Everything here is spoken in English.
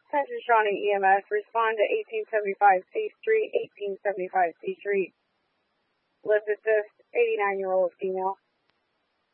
Attention Shawnee EMS, respond to 1875 C Street, 1875 C Street. Lift assist, 89-year-old female.